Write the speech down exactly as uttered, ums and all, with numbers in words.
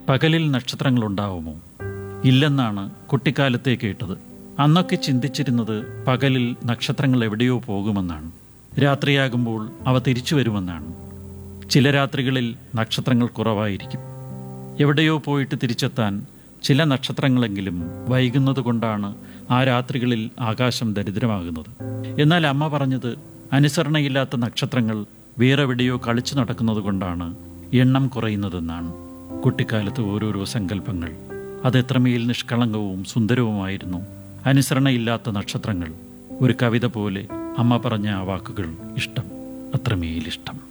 പകലിൽ നക്ഷത്രങ്ങളുണ്ടാവുമോ? ഇല്ലെന്നാണ് കുട്ടിക്കാലത്തെ കേട്ടത്. അന്നൊക്കെ ചിന്തിച്ചിരുന്നത് പകലിൽ നക്ഷത്രങ്ങൾ എവിടെയോ പോകുമെന്നാണ്. രാത്രിയാകുമ്പോൾ അവ തിരിച്ചു വരുമെന്നാണ്. ചില രാത്രികളിൽ നക്ഷത്രങ്ങൾ കുറവായിരിക്കും. എവിടെയോ പോയിട്ട് തിരിച്ചെത്താൻ ചില നക്ഷത്രങ്ങളെങ്കിലും വൈകുന്നത് കൊണ്ടാണ് ആ രാത്രികളിൽ ആകാശം ദരിദ്രമാകുന്നത്. എന്നാൽ അമ്മ പറഞ്ഞത് അനുസരണയില്ലാത്ത നക്ഷത്രങ്ങൾ വേറെവിടെയോ കളിച്ചു നടക്കുന്നത് കൊണ്ടാണ് എണ്ണം കുറയുന്നതെന്നാണ്. കുട്ടിക്കാലത്ത് ഓരോരോ സങ്കല്പങ്ങൾ, അതെത്രമേൽ നിഷ്കളങ്കവും സുന്ദരവുമായിരുന്നു. അനുസരണയില്ലാത്ത നക്ഷത്രങ്ങൾ. ഒരു കവിത പോലെ അമ്മ പറഞ്ഞ ആ വാക്കുകൾ ഇഷ്ടം, അത്രമേലിഷ്ടം.